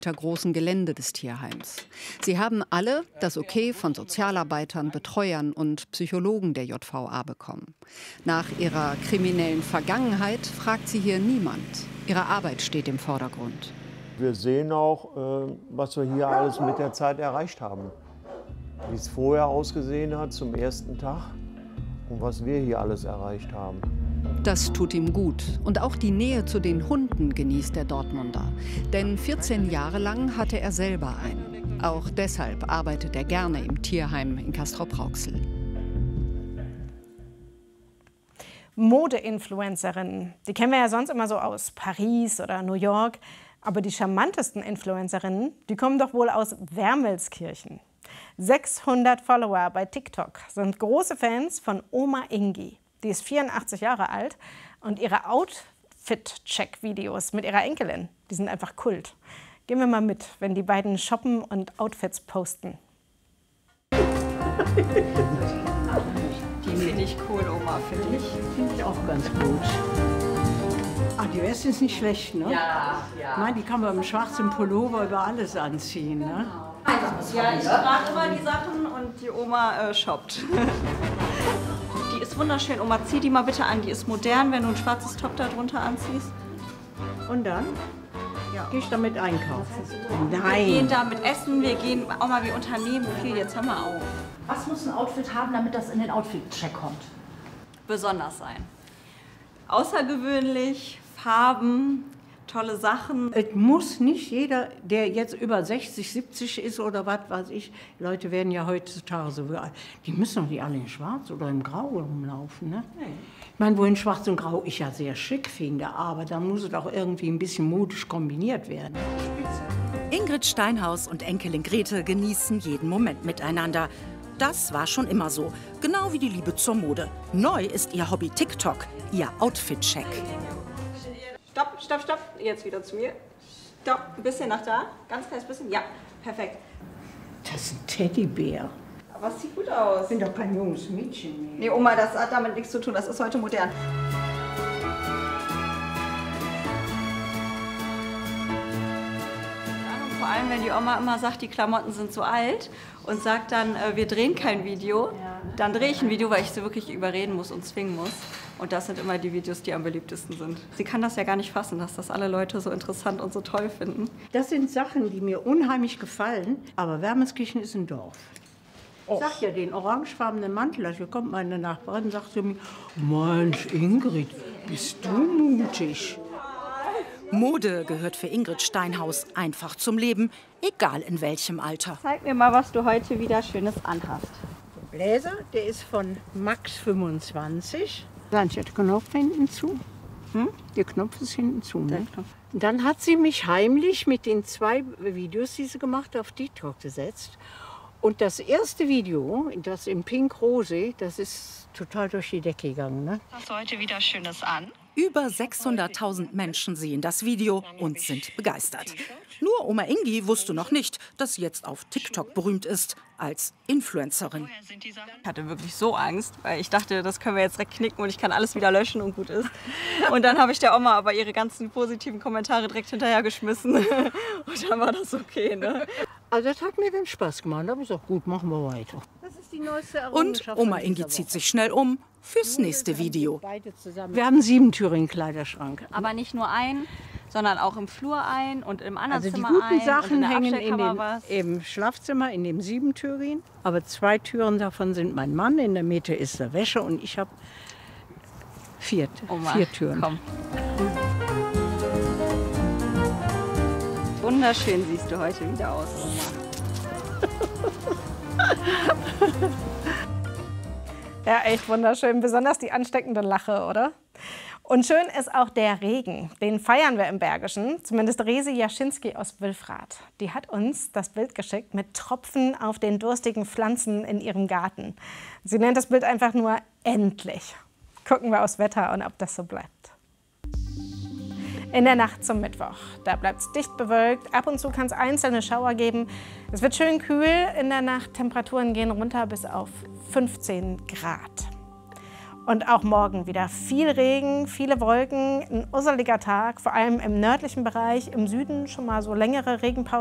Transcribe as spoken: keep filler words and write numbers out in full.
großen Gelände des Tierheims. Sie haben alle das Okay von Sozialarbeitern, Betreuern und Psychologen der J V A bekommen. Nach ihrer kriminellen Vergangenheit fragt sie hier niemand. Ihre Arbeit steht im Vordergrund. Wir sehen auch, was wir hier alles mit der Zeit erreicht haben. Wie es vorher ausgesehen hat zum ersten Tag und was wir hier alles erreicht haben. Das tut ihm gut. Und auch die Nähe zu den Hunden genießt der Dortmunder. Denn vierzehn Jahre lang hatte er selber einen. Auch deshalb arbeitet er gerne im Tierheim in Castrop-Rauxel. Mode-Influencerinnen, die kennen wir ja sonst immer so aus Paris oder New York. Aber die charmantesten Influencerinnen, die kommen doch wohl aus Wermelskirchen. sechshundert Follower bei TikTok sind große Fans von Oma Ingi. Die ist vierundachtzig Jahre alt und ihre Outfit-Check-Videos mit ihrer Enkelin, die sind einfach Kult. Gehen wir mal mit, wenn die beiden shoppen und Outfits posten. Die finde ich cool, Oma, finde ich. Finde ich auch ganz gut. Ah, die Weste ist nicht schlecht, ne? Ja, ja. Nein, die kann man im schwarzen Pullover über alles anziehen, ne? Ja, ich trage immer die Sachen und die Oma äh, shoppt. Die ist wunderschön. Oma, zieh die mal bitte an. Die ist modern, wenn du ein schwarzes Top da drunter anziehst. Und dann? Ja. Gehe ich damit einkaufen? Nein. Wir gehen damit essen, wir gehen, Oma, wir unternehmen viel. Jetzt hör mal auf. Was muss ein Outfit haben, damit das in den Outfit-Check kommt? Besonders sein. Außergewöhnlich, Farben, tolle Sachen. Es muss nicht jeder, der jetzt über sechzig, siebzig ist oder was weiß ich, Leute werden ja heutzutage so, die müssen doch nicht alle in Schwarz oder in Grau rumlaufen. Ne? Nee. Ich meine, wo in Schwarz und Grau ich ja sehr schick finde, aber da muss es auch irgendwie ein bisschen modisch kombiniert werden. Ingrid Steinhaus und Enkelin Grete genießen jeden Moment miteinander. Das war schon immer so, genau wie die Liebe zur Mode. Neu ist ihr Hobby TikTok, ihr Outfit-Check. Stopp, stopp, stopp. Jetzt wieder zu mir. Stopp, ein bisschen nach da. Ganz kleines bisschen. Ja, perfekt. Das ist ein Teddybär. Aber es sieht gut aus. Ich bin doch kein junges Mädchen mehr. Nee, Oma, das hat damit nichts zu tun. Das ist heute modern. Vor allem, wenn die Oma immer sagt, die Klamotten sind zu alt und sagt dann, äh, wir drehen kein Video, dann drehe ich ein Video, weil ich sie wirklich überreden muss und zwingen muss. Und das sind immer die Videos, die am beliebtesten sind. Sie kann das ja gar nicht fassen, dass das alle Leute so interessant und so toll finden. Das sind Sachen, die mir unheimlich gefallen, aber Wermelskirchen ist ein Dorf. Ich sag ja, den orangefarbenen Mantel, also kommt meine Nachbarin und sagt zu mir, Mensch, Ingrid, bist du mutig. Mode gehört für Ingrid Steinhaus einfach zum Leben, egal in welchem Alter. Zeig mir mal, was du heute wieder Schönes anhast. Der Bläser, der ist von Max fünfundzwanzig. Der Knopf hinten zu. Hm? Der Knopf ist hinten zu. Ne? Dann hat sie mich heimlich mit den zwei Videos, die sie gemacht hat, auf TikTok gesetzt. Und das erste Video, das im Pink-Rose, das ist total durch die Decke gegangen. Ne? Hast du heute wieder Schönes an? Über sechshunderttausend Menschen sehen das Video und sind begeistert. Nur Oma Ingi wusste noch nicht, dass sie jetzt auf TikTok berühmt ist als Influencerin. Ich hatte wirklich so Angst, weil ich dachte, das können wir jetzt direkt knicken und ich kann alles wieder löschen und gut ist. Und dann habe ich der Oma aber ihre ganzen positiven Kommentare direkt hinterhergeschmissen. Und dann war das okay, ne? Also das hat mir dann Spaß gemacht. Da habe ich gesagt, gut, machen wir weiter. Das ist die neueste Und Oma Ingi zieht sich schnell um fürs nächste Video. Wir haben sieben Türen im Kleiderschrank. Aber nicht nur ein, sondern auch im Flur ein und im anderen Also die Zimmer guten ein. Sachen und in hängen der in dem, was. im Schlafzimmer, in dem Siebentürigen. Aber zwei Türen davon sind mein Mann, in der Mitte ist der Wäsche und ich habe vier, Oma, vier Türen. Komm. Wunderschön siehst du heute wieder aus, Oma. Ja, echt wunderschön. Besonders die ansteckende Lache, oder? Und schön ist auch der Regen. Den feiern wir im Bergischen. Zumindest Resi Jaschinski aus Wülfrath. Die hat uns das Bild geschickt mit Tropfen auf den durstigen Pflanzen in ihrem Garten. Sie nennt das Bild einfach nur endlich. Gucken wir aufs Wetter und ob das so bleibt. In der Nacht zum Mittwoch. Da bleibt es dicht bewölkt. Ab und zu kann es einzelne Schauer geben. Es wird schön kühl in der Nacht. Temperaturen gehen runter bis auf fünfzehn Grad. Und auch morgen wieder viel Regen, viele Wolken, ein usseliger Tag, vor allem im nördlichen Bereich, im Süden schon mal so längere Regenpausen.